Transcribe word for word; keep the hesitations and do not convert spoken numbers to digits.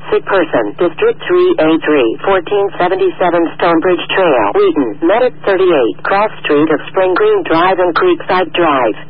sick person, District three A three, fourteen seventy-seven Stonebridge Trail, Wheaton, Medic thirty-eight, Cross Street of Spring Green Drive and Creekside Drive.